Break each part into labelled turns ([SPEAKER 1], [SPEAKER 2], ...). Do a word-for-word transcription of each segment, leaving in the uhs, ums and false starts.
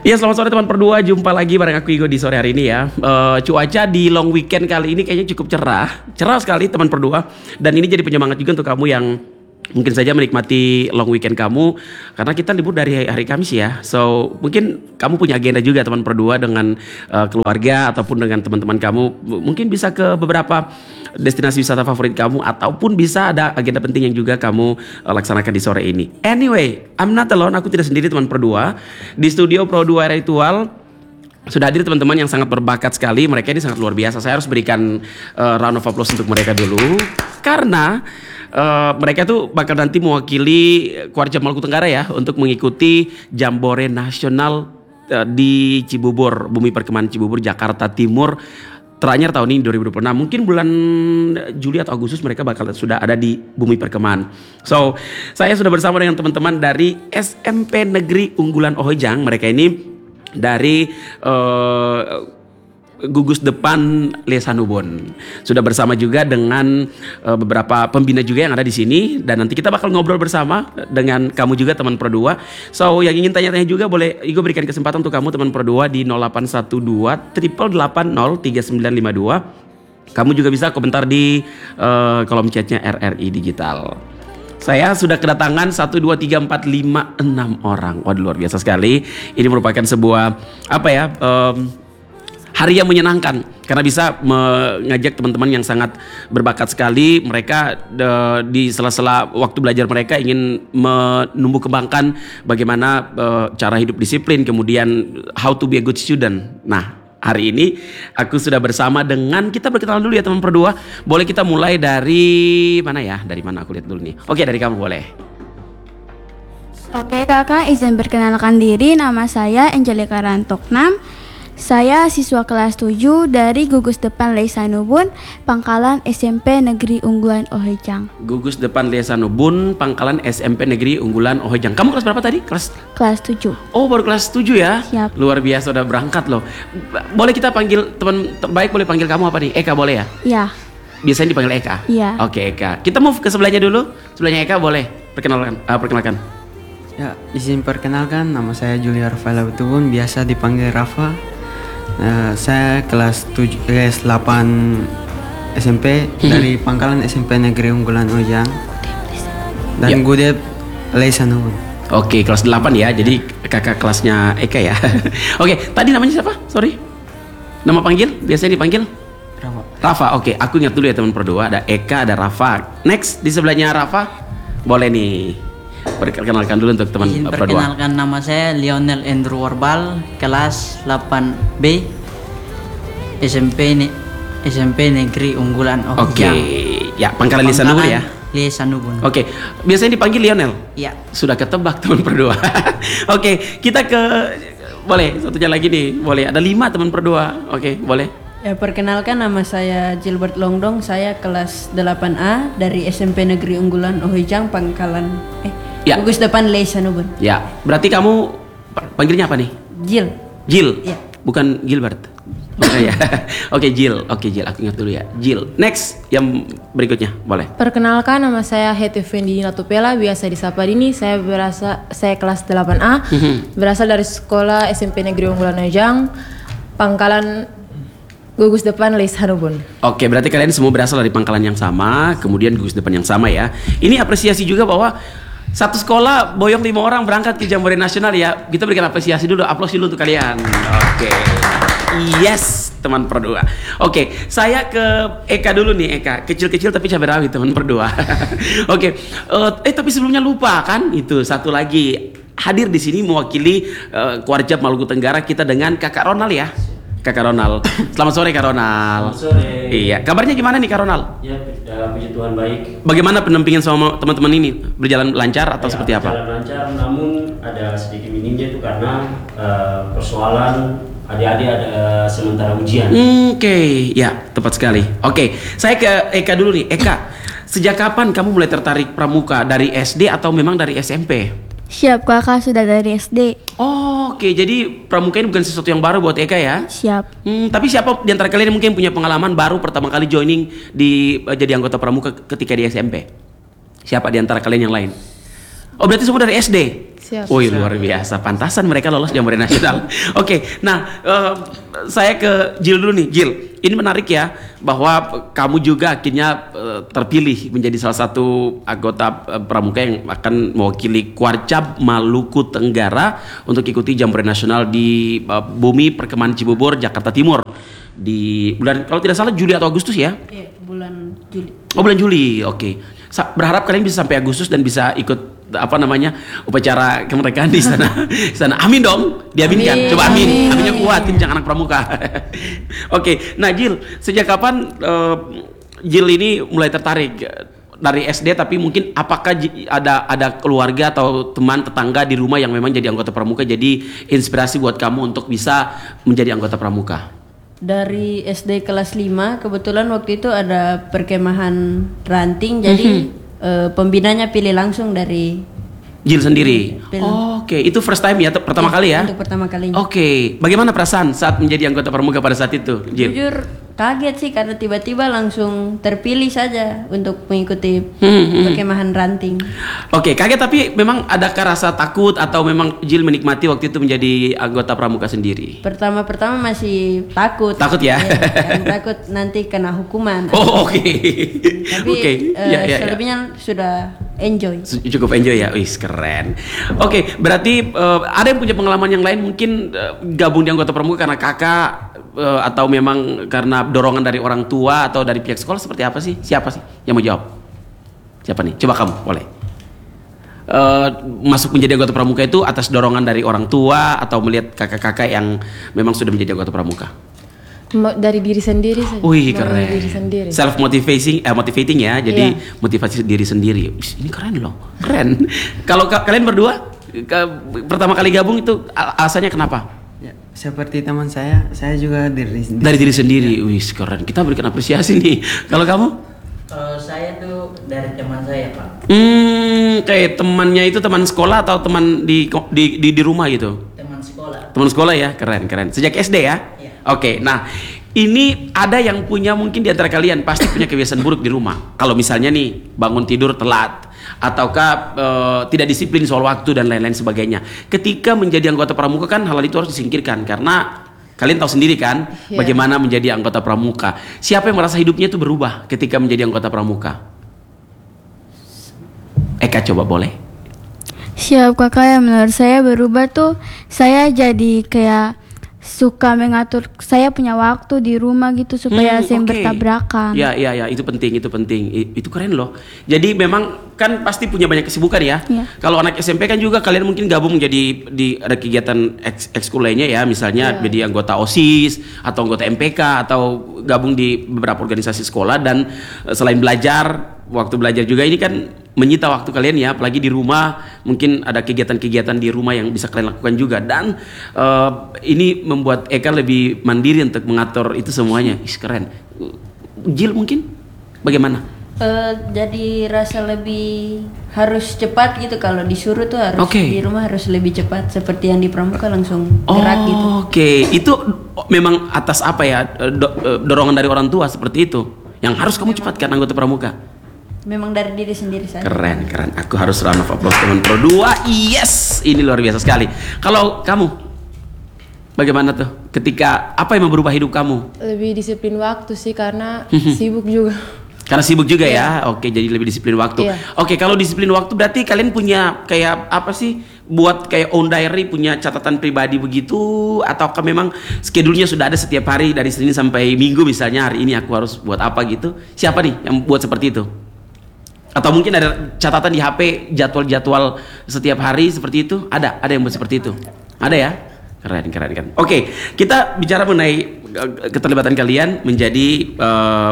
[SPEAKER 1] Ya, selamat sore teman Perdua. Jumpa lagi bareng aku Igo di sore hari ini ya. Uh, cuaca di long weekend kali ini kayaknya cukup cerah. Cerah sekali teman Perdua. Dan ini jadi penyemangat juga untuk kamu yang mungkin saja menikmati long weekend kamu, karena kita libur dari hari Kamis ya. So mungkin kamu punya agenda juga teman Perdua dengan uh, keluarga ataupun dengan teman-teman kamu. Mungkin bisa ke beberapa destinasi wisata favorit kamu, ataupun bisa ada agenda penting yang juga kamu uh, laksanakan di sore ini. Anyway, I'm not alone. Aku tidak sendiri teman Perdua. Di studio Pro dua Ritual sudah hadir teman-teman yang sangat berbakat sekali. Mereka ini sangat luar biasa. Saya harus berikan uh, round of applause untuk mereka dulu, karena Uh, mereka tuh bakal nanti mewakili Kuarja Maluku Tenggara ya untuk mengikuti Jambore Nasional uh, di Cibubur, Bumi Perkemahan Cibubur, Jakarta Timur. Terakhir tahun ini dua ribu dua puluh enam, mungkin bulan Juli atau Agustus mereka bakal sudah ada di Bumi Perkemahan. So, saya sudah bersama dengan teman-teman dari S M P Negeri Unggulan Ohojang. Mereka ini dari uh, gugus depan Lesanubun. Sudah bersama juga dengan uh, beberapa pembina juga yang ada di sini, dan nanti kita bakal ngobrol bersama dengan kamu juga teman Pro dua. So yang ingin tanya-tanya juga boleh Igo berikan kesempatan untuk kamu teman Pro dua di nol delapan satu dua delapan delapan nol tiga sembilan lima dua. Kamu juga bisa komentar di uh, kolom chatnya R R I Digital. Saya sudah kedatangan satu, dua, tiga, empat, lima, enam orang. Waduh, luar biasa sekali. Ini merupakan sebuah apa ya, um, hari yang menyenangkan, karena bisa mengajak teman-teman yang sangat berbakat sekali. Mereka de, di sela-sela waktu belajar mereka ingin menumbuh kembangkan bagaimana uh, cara hidup disiplin, kemudian how to be a good student. Nah, hari ini aku sudah bersama dengan, kita berkenalan dulu ya teman Perdua. Boleh kita mulai dari mana ya? Dari mana aku lihat dulu nih. Oke, dari kamu boleh.
[SPEAKER 2] Oke kakak, izin perkenalkan diri. Nama saya Angelica Rantoknam. Saya siswa kelas tujuh dari Gugus Depan Lesanubun, Pangkalan S M P Negeri Unggulan Ohojang.
[SPEAKER 1] Gugus Depan Lesanubun, Pangkalan S M P Negeri Unggulan Ohojang. Kamu kelas berapa tadi? Kelas
[SPEAKER 2] Kelas tujuh.
[SPEAKER 1] Oh, baru kelas tujuh ya?
[SPEAKER 2] Siap.
[SPEAKER 1] Luar biasa, udah berangkat loh. Boleh kita panggil teman baik, boleh panggil kamu apa nih? Eka boleh ya?
[SPEAKER 2] Iya.
[SPEAKER 1] Biasanya dipanggil Eka?
[SPEAKER 2] Iya.
[SPEAKER 1] Oke, Eka. Kita move ke sebelahnya dulu. Sebelahnya Eka boleh perkenalkan. Uh, perkenalkan.
[SPEAKER 3] Ya, izin perkenalkan, nama saya Julia Rafaela Utubun, biasa dipanggil Rafa. Uh, saya kelas tujuh, kelas delapan S M P dari Pangkalan S M P Negeri Unggulan Ohojang dan
[SPEAKER 1] ya.
[SPEAKER 3] Gudep Lesanubun.
[SPEAKER 1] Oke, kelas delapan ya. Jadi kakak kelasnya Eka ya. Oke, tadi namanya siapa? Sorry. Nama panggil? Biasanya dipanggil
[SPEAKER 3] Rafa.
[SPEAKER 1] Rafa. Oke, aku ingat dulu ya teman Perdua. Ada Eka, ada Rafa. Next di sebelahnya Rafa. Boleh nih. Perkenalkan dulu untuk teman
[SPEAKER 4] Izin
[SPEAKER 1] Pro dua.
[SPEAKER 4] perkenalkan, nama saya Lionel Andrew Warbal, kelas delapan B S M P ne S M P Negeri Unggulan Ohojang.
[SPEAKER 1] Oke, ya Pangkalan Lesanubun ya.
[SPEAKER 4] Lesanubun.
[SPEAKER 1] Oke, biasanya dipanggil Lionel.
[SPEAKER 4] Ya.
[SPEAKER 1] Sudah ketebak teman Perdua. Oke, kita ke boleh satunya lagi nih. Boleh, ada lima teman Perdua. Oke, boleh.
[SPEAKER 5] Ya, perkenalkan, nama saya Gilbert Longdong, saya kelas delapan A dari S M P Negeri Unggulan Ohojang, Pangkalan eh
[SPEAKER 1] Ya.
[SPEAKER 5] Gugus Depan Lesanubun.
[SPEAKER 1] Ya, berarti kamu panggilnya apa nih?
[SPEAKER 5] Gil.
[SPEAKER 1] Gil.
[SPEAKER 5] Ya.
[SPEAKER 1] Bukan Gilbert. Oke ya. Oke, Gil. Oke, Gil. Aku ingat dulu ya. Gil. Next yang berikutnya, boleh.
[SPEAKER 6] Perkenalkan, nama saya Hetty Fendi Latupela, biasa disapa Dini. Saya berasa saya kelas delapan A, berasal dari sekolah S M P Negeri Unggulan Ohojang, Pangkalan Gugus Depan Lesanubun.
[SPEAKER 1] Oke, berarti kalian semua berasal dari pangkalan yang sama, kemudian gugus depan yang sama ya. Ini apresiasi juga bahwa satu sekolah boyong lima orang berangkat ke Jambore Nasional ya. Kita berikan apresiasi dulu, aplaus dulu untuk kalian. Oke. Yes, teman Perdua. Oke, saya ke Eka dulu nih, Eka. Kecil-kecil tapi cabai rawit teman Perdua. Oke. Uh, eh tapi sebelumnya lupa kan itu satu lagi. Hadir di sini mewakili uh, Kuarja Maluku Tenggara kita dengan Kakak Ronald ya. Kakak Ronald. Selamat sore Kak Ronald.
[SPEAKER 7] Selamat sore.
[SPEAKER 1] Iya, kabarnya gimana nih Kak Ronald?
[SPEAKER 7] Ya, dalam puji Tuhan baik.
[SPEAKER 1] Bagaimana pendampingan sama teman-teman ini? Berjalan lancar atau
[SPEAKER 7] Ya,
[SPEAKER 1] seperti apa?
[SPEAKER 7] Berjalan lancar, namun ada sedikit minimnya itu karena uh, persoalan adik-adik ada uh, sementara ujian.
[SPEAKER 1] Hmm, Oke, okay. Ya tepat sekali. Oke, okay. Saya ke Eka dulu nih. Eka, sejak kapan kamu mulai tertarik pramuka? Dari S D atau memang dari S M P?
[SPEAKER 2] Siap kakak, sudah dari S D.
[SPEAKER 1] Oh, oke. Okay. Jadi pramuka ini bukan sesuatu yang baru buat Eka ya?
[SPEAKER 2] Siap.
[SPEAKER 1] Hmm, tapi siapa di antara kalian yang mungkin punya pengalaman baru pertama kali joining di uh, jadi anggota pramuka ketika di S M P? Siapa di antara kalian yang lain? Oh, berarti semua dari S D?
[SPEAKER 6] Siap.
[SPEAKER 1] Wih, luar biasa. Pantasan mereka lolos Jambore Nasional. Oke, nah eh, saya ke Jil dulu nih. Jil, ini menarik ya bahwa kamu juga akhirnya eh, terpilih menjadi salah satu anggota eh, pramuka yang akan mewakili Kuarcap Maluku Tenggara untuk ikuti Jambore Nasional di eh, Bumi Perkemahan Cibubur, Jakarta Timur di bulan kalau tidak salah Juli atau Agustus ya?
[SPEAKER 5] Iya, bulan Juli.
[SPEAKER 1] Oh, bulan Juli. Oke. Sa- Berharap kalian bisa sampai Agustus dan bisa ikut apa namanya upacara kemerdekaan di sana. Di sana. Amin dong. Diaminkan.
[SPEAKER 6] Amin.
[SPEAKER 1] Coba amin.
[SPEAKER 6] Amin.
[SPEAKER 1] Aminnya kuat tim anak pramuka. Oke. Nah, Jil, sejak kapan eh, Jil ini mulai tertarik dari S D, tapi mungkin apakah Ji- ada ada keluarga atau teman tetangga di rumah yang memang jadi anggota pramuka jadi inspirasi buat kamu untuk bisa menjadi anggota pramuka?
[SPEAKER 5] Dari S D kelas lima kebetulan waktu itu ada perkemahan ranting, jadi eh, pembinanya pilih langsung dari
[SPEAKER 1] Jil sendiri.
[SPEAKER 5] Pilih.
[SPEAKER 1] Oh, Oke, itu first time ya, te- pertama
[SPEAKER 5] Iya,
[SPEAKER 1] kali ya?
[SPEAKER 5] untuk pertama kalinya.
[SPEAKER 1] Oke, bagaimana perasaan saat menjadi anggota pramuka pada saat itu, Jil?
[SPEAKER 5] Jujur kaget sih karena tiba-tiba langsung terpilih saja untuk mengikuti
[SPEAKER 1] Hmm, hmm.
[SPEAKER 5] perkemahan ranting.
[SPEAKER 1] Oke, kaget tapi memang adakah rasa takut atau memang Jil menikmati waktu itu menjadi anggota pramuka sendiri?
[SPEAKER 5] Pertama-pertama masih takut.
[SPEAKER 1] Takut ya?
[SPEAKER 5] Iya, karena takut nanti kena hukuman.
[SPEAKER 1] Oh, oke.
[SPEAKER 5] Tapi
[SPEAKER 1] Oke,
[SPEAKER 5] eh,
[SPEAKER 1] ya, ya, ya.
[SPEAKER 5] selebihnya sudah enjoy.
[SPEAKER 1] Su- Cukup enjoy ya, wih keren. Oke, berarti eh, ada yang punya pengalaman yang lain mungkin eh, gabung di anggota pramuka karena kakak eh, atau memang karena dorongan dari orang tua atau dari pihak sekolah seperti apa sih? Siapa sih yang mau jawab? Siapa nih? Coba kamu, boleh. Eh, masuk menjadi anggota pramuka itu atas dorongan dari orang tua atau melihat kakak-kakak yang memang sudah menjadi anggota pramuka?
[SPEAKER 6] Mo- dari diri sendiri saja.
[SPEAKER 1] Wih
[SPEAKER 6] Mau
[SPEAKER 1] keren.
[SPEAKER 6] dari diri sendiri.
[SPEAKER 1] Self motivating, eh, motivating ya. Jadi
[SPEAKER 6] Iya.
[SPEAKER 1] motivasi diri sendiri. Wih, ini keren loh, keren. Kalau ka- kalian berdua ke- pertama kali gabung itu al- alasannya kenapa?
[SPEAKER 3] Ya, seperti teman saya, saya juga diri sendiri.
[SPEAKER 1] Dari diri sendiri. Wih keren. Kita berikan apresiasi nih. Kalau kamu?
[SPEAKER 4] Kalau saya tuh dari teman saya, Pak.
[SPEAKER 1] Hmm, kayak temannya itu teman sekolah atau teman di di di, di rumah gitu?
[SPEAKER 4] Teman sekolah.
[SPEAKER 1] Teman sekolah ya, keren keren. Sejak S D ya?
[SPEAKER 4] Iya.
[SPEAKER 1] Oke, nah ini ada yang punya mungkin di antara kalian pasti punya kebiasaan buruk di rumah. Kalau misalnya nih bangun tidur telat ataukah eh, tidak disiplin soal waktu dan lain-lain sebagainya. Ketika menjadi anggota pramuka kan hal itu harus disingkirkan karena kalian tahu sendiri kan
[SPEAKER 6] Iya.
[SPEAKER 1] bagaimana menjadi anggota pramuka. Siapa yang merasa hidupnya itu berubah ketika menjadi anggota pramuka? Eka coba boleh.
[SPEAKER 2] Siap kakak, ya menurut saya berubah tuh saya jadi kayak suka mengatur, saya punya waktu di rumah gitu supaya
[SPEAKER 1] Hmm,
[SPEAKER 2] saya
[SPEAKER 1] oke.
[SPEAKER 2] bertabrakan.
[SPEAKER 1] Ya, ya, ya, itu penting, itu penting. I- Itu keren loh. Jadi memang kan pasti punya banyak kesibukan ya.
[SPEAKER 2] Iya.
[SPEAKER 1] Kalau anak S M P kan juga kalian mungkin gabung jadi di ada kegiatan eks- ekskul lainnya ya, misalnya jadi anggota OSIS atau anggota M P K atau gabung di beberapa organisasi sekolah dan eh, selain belajar, waktu belajar juga ini kan menyita waktu kalian ya, apalagi di rumah mungkin ada kegiatan-kegiatan di rumah yang bisa kalian lakukan juga dan eh, ini membuat Eka lebih mandiri untuk mengatur itu semuanya. Ih, keren. Jil mungkin bagaimana?
[SPEAKER 5] Eh, jadi rasa lebih harus cepat gitu, kalau disuruh tuh harus
[SPEAKER 1] Oke.
[SPEAKER 5] di rumah harus lebih cepat, seperti yang di pramuka langsung
[SPEAKER 1] Oh,
[SPEAKER 5] gerak gitu.
[SPEAKER 1] oke. Itu memang atas apa ya eh, do- eh, dorongan dari orang tua seperti itu yang harus kamu cepatkan anggota pramuka.
[SPEAKER 5] Memang dari diri sendiri saja.
[SPEAKER 1] Keren, keren. Aku harus round of applause teman Pro dua. Yes, ini luar biasa sekali. Kalau kamu, bagaimana tuh? Ketika apa yang berubah hidup kamu?
[SPEAKER 6] Lebih disiplin waktu sih karena sibuk juga.
[SPEAKER 1] Karena sibuk juga ya. Oke, jadi lebih disiplin waktu.
[SPEAKER 6] Iya.
[SPEAKER 1] Oke, kalau disiplin waktu berarti kalian punya kayak apa sih? Buat kayak own diary, punya catatan pribadi begitu, ataukah memang schedule-nya sudah ada setiap hari dari Senin sampai Minggu misalnya hari ini aku harus buat apa gitu? Siapa nih yang buat seperti itu? Atau mungkin ada catatan di H P jadwal-jadwal setiap hari seperti itu? Ada, ada yang buat seperti itu? Ada ya? Keren, keren, keren. Oke, kita bicara mengenai eh, keterlibatan kalian menjadi eh,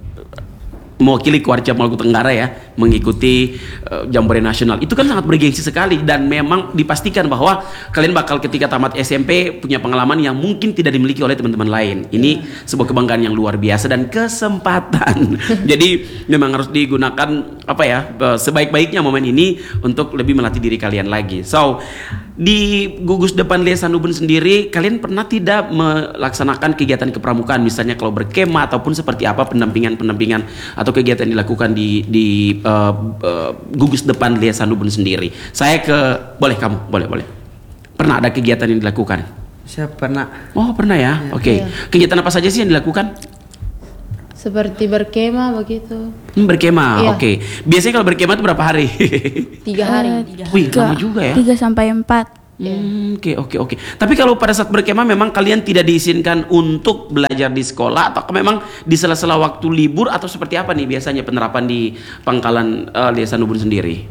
[SPEAKER 1] mewakili Kuarcap Maluku Tenggara ya, mengikuti uh, Jambore Nasional. Itu kan sangat bergengsi sekali dan memang dipastikan bahwa kalian bakal ketika tamat S M P punya pengalaman yang mungkin tidak dimiliki oleh teman-teman lain. Ini sebuah kebanggaan yang luar biasa dan kesempatan. Jadi memang harus digunakan apa ya, uh, sebaik-baiknya momen ini untuk lebih melatih diri kalian lagi. So, di Gugus Depan Lesanubun sendiri kalian pernah tidak melaksanakan kegiatan kepramukaan, misalnya kalau berkemah ataupun seperti apa pendampingan-pendampingan atau atau kegiatan yang dilakukan di di uh, uh, gugus depan Lia Sanubun sendiri. Saya ke, boleh kamu, boleh boleh. Pernah ada kegiatan yang dilakukan?
[SPEAKER 3] Saya pernah.
[SPEAKER 1] Oh pernah ya, oke. Okay.
[SPEAKER 6] Iya.
[SPEAKER 1] Kegiatan apa saja sih yang dilakukan?
[SPEAKER 6] Seperti berkemah begitu.
[SPEAKER 1] Hmm, berkemah,
[SPEAKER 6] Iya.
[SPEAKER 1] oke. Okay. Biasanya kalau berkemah itu berapa hari?
[SPEAKER 6] Tiga hari.
[SPEAKER 1] Wih, lama juga ya.
[SPEAKER 2] Tiga sampai empat.
[SPEAKER 1] Hmm, Oke oke oke. Tapi kalau pada saat berkemah memang kalian tidak diizinkan untuk belajar di sekolah atau memang di sela-sela waktu libur atau seperti apa nih biasanya penerapan di Pangkalan uh, Lia Sanubun sendiri?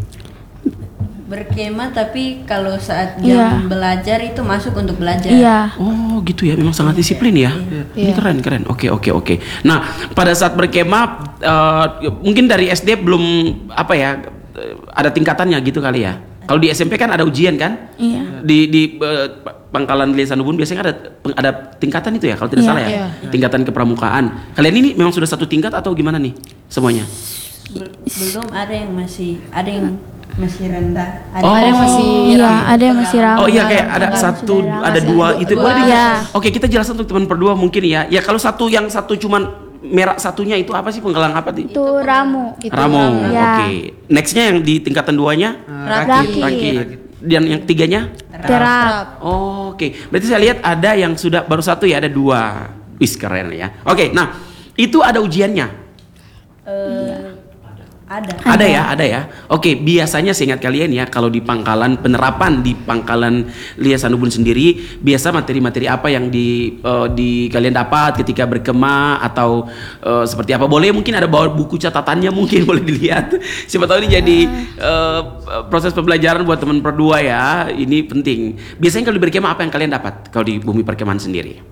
[SPEAKER 5] Berkemah tapi kalau saat jam
[SPEAKER 2] Iya.
[SPEAKER 5] belajar itu masuk untuk belajar.
[SPEAKER 2] Iya.
[SPEAKER 1] Oh gitu ya, memang sangat disiplin ya. Ini
[SPEAKER 6] Iya.
[SPEAKER 1] keren keren. Oke oke oke. Nah pada saat berkemah uh, mungkin dari S D belum apa ya ada tingkatannya gitu kali ya. Kalau di S M P kan ada ujian kan?
[SPEAKER 2] Iya.
[SPEAKER 1] Di di uh, Pangkalan Lia Sanubun biasanya ada ada tingkatan itu ya kalau tidak
[SPEAKER 2] Iya.
[SPEAKER 1] salah ya.
[SPEAKER 6] Iya.
[SPEAKER 1] Tingkatan kepramukaan. Kalian ini memang sudah satu tingkat atau gimana nih semuanya?
[SPEAKER 5] Bel- belum ada yang masih ada yang masih rendah. Ada,
[SPEAKER 1] Oh.
[SPEAKER 6] Ada yang masih
[SPEAKER 2] Iya, ada yang masih ramah.
[SPEAKER 1] Oh iya kayak ada
[SPEAKER 2] Ada
[SPEAKER 1] satu,
[SPEAKER 2] yang
[SPEAKER 1] ada
[SPEAKER 2] masih
[SPEAKER 1] dua
[SPEAKER 2] ramah.
[SPEAKER 1] itu.
[SPEAKER 6] Dua.
[SPEAKER 1] Boleh di-
[SPEAKER 2] Iya.
[SPEAKER 1] Oke kita jelaskan untuk teman berdua mungkin ya. Ya kalau satu yang satu cuman merah satunya itu apa sih penggalang apa sih?
[SPEAKER 2] Itu ramu.
[SPEAKER 6] Itu
[SPEAKER 1] Ramo.
[SPEAKER 2] Iya.
[SPEAKER 1] Oke. Nextnya yang di tingkatan duanya
[SPEAKER 2] Rakit.
[SPEAKER 1] rakit. Dan yang tiganya?
[SPEAKER 2] Terap.
[SPEAKER 1] Oh, Oke. Berarti saya lihat ada yang sudah baru satu ya ada dua. Wis keren ya. Oke. Nah itu ada ujiannya.
[SPEAKER 5] eh, ada.
[SPEAKER 1] Ada ya, ada ya. Oke, biasanya seingat kalian ya, kalau di Pangkalan penerapan di Pangkalan Lia Sanubun sendiri, biasa materi-materi apa yang di eh, di kalian dapat ketika berkemah atau eh, seperti apa? Boleh mungkin ada bawa buku catatannya mungkin boleh dilihat. Siapa tahu ini jadi eh, proses pembelajaran buat teman berdua ya. Ini penting. Biasanya kalau di berkemah apa yang kalian dapat kalau di Bumi Perkemahan sendiri?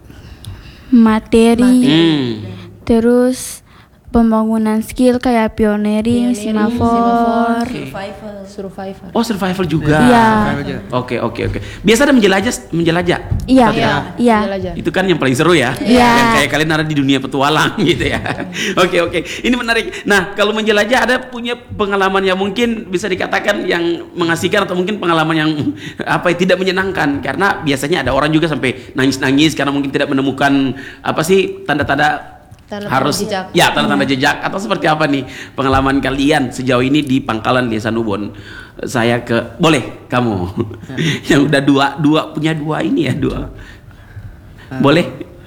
[SPEAKER 2] Materi.
[SPEAKER 1] Hmm.
[SPEAKER 2] Terus pembangunan skill kayak pioneering,
[SPEAKER 6] Pioneering,
[SPEAKER 2] semafor.
[SPEAKER 5] Survival.
[SPEAKER 6] survivor.
[SPEAKER 1] Oh, survival juga.
[SPEAKER 2] Iya.
[SPEAKER 1] Oke, oke, oke. Biasa ada menjelajah menjelajah.
[SPEAKER 2] Iya.
[SPEAKER 1] Atau tidak?
[SPEAKER 2] Iya.
[SPEAKER 6] Belajar.
[SPEAKER 1] Itu kan yang paling seru ya.
[SPEAKER 2] Iya.
[SPEAKER 1] Yang kayak kalian ada di dunia petualang gitu ya. Oke oke. Ini menarik. Nah kalau menjelajah ada punya pengalaman yang mungkin bisa dikatakan yang mengasihkan atau mungkin pengalaman yang apa ya, tidak menyenangkan karena biasanya ada orang juga sampai nangis-nangis karena mungkin tidak menemukan apa sih tanda-tanda
[SPEAKER 6] Tanda-tanda
[SPEAKER 1] harus
[SPEAKER 6] jejak.
[SPEAKER 1] ya tanda-tanda jejak atau seperti apa nih pengalaman kalian sejauh ini di Pangkalan Lia Sanubun. Saya ke boleh kamu yang udah dua dua punya dua ini ya dua boleh.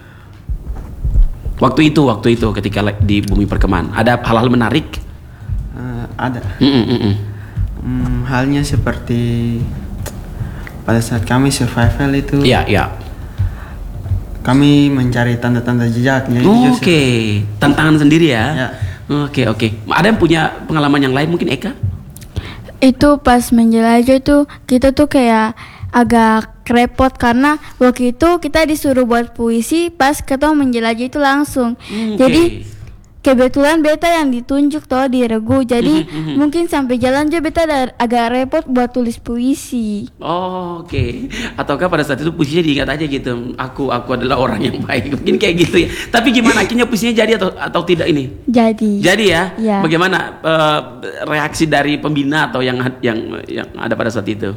[SPEAKER 1] Waktu itu waktu itu ketika le- di Bumi Perkemahan ada hal-hal menarik.
[SPEAKER 3] Eh, ada.
[SPEAKER 1] Mm, mm, mm, mm.
[SPEAKER 3] Hmm, halnya seperti pada saat kami survival itu,
[SPEAKER 1] Iya iya.
[SPEAKER 3] kami mencari tanda-tanda jejaknya. itu
[SPEAKER 1] Oke,
[SPEAKER 3] juga
[SPEAKER 1] tantangan sendiri ya.
[SPEAKER 3] Ya.
[SPEAKER 1] Oke oke. Ada yang punya pengalaman yang lain mungkin Eka?
[SPEAKER 2] Itu pas menjelajah itu kita tuh kayak agak repot karena waktu itu kita disuruh buat puisi pas kita menjelajah itu langsung.
[SPEAKER 1] Hmm,
[SPEAKER 2] Jadi
[SPEAKER 1] oke.
[SPEAKER 2] kebetulan beta yang ditunjuk toh di Regu. Jadi
[SPEAKER 1] Mhm, mhm.
[SPEAKER 2] mungkin sampai jalan aja beta ada- agak repot buat tulis puisi.
[SPEAKER 1] Oh, oke. Ataukah pada saat itu puisinya diingat aja gitu. Aku aku adalah orang yang baik. Mungkin kayak gitu ya. Tapi gimana akhirnya puisinya jadi atau atau tidak ini?
[SPEAKER 2] Jadi
[SPEAKER 1] Jadi ya.
[SPEAKER 2] Iya.
[SPEAKER 1] Bagaimana eh, reaksi dari pembina atau yang yang yang ada pada saat itu?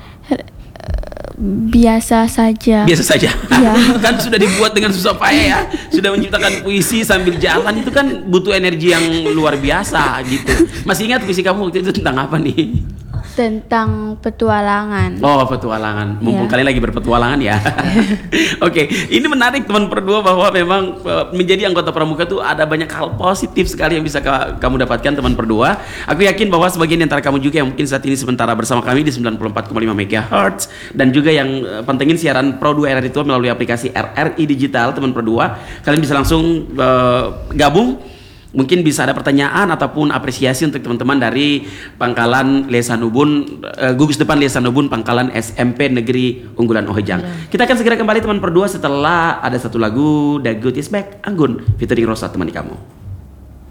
[SPEAKER 2] biasa saja.
[SPEAKER 1] Biasa saja.
[SPEAKER 2] Iya.
[SPEAKER 1] Kan sudah dibuat dengan susah payah ya. Sudah menciptakan puisi sambil jalan itu kan butuh energi yang luar biasa gitu. Masih ingat puisi kamu waktu itu tentang apa nih?
[SPEAKER 2] Tentang petualangan.
[SPEAKER 1] Oh, petualangan. Mumpung
[SPEAKER 2] Iya.
[SPEAKER 1] kalian lagi berpetualangan ya. Oke, ini menarik teman berdua bahwa memang eh, menjadi anggota pramuka tuh ada banyak hal positif sekali yang bisa ka- kamu dapatkan teman berdua. Aku yakin bahwa sebagian di antara kamu juga yang mungkin saat ini sementara bersama kami di sembilan puluh empat koma lima megahertz dan juga yang eh, pantengin siaran Pro dua R R I Tua melalui aplikasi R R I Digital teman berdua, kalian bisa langsung eh, gabung. Mungkin bisa ada pertanyaan ataupun apresiasi untuk teman-teman dari Pangkalan Lia Sanubun, uh, gugus depan Lia Sanubun, Pangkalan S M P Negeri Unggulan Ohejang. Kita akan segera kembali teman berdua setelah ada satu lagu The Good Is Back, Anggun featuring Rosa temani kamu.